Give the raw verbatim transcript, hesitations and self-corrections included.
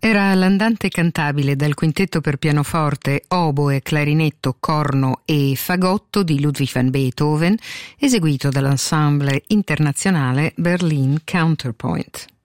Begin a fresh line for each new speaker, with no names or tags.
Era l'andante cantabile dal quintetto per pianoforte, oboe, clarinetto, corno e fagotto di Ludwig van Beethoven, eseguito dall'ensemble internazionale Berlin Counterpoint.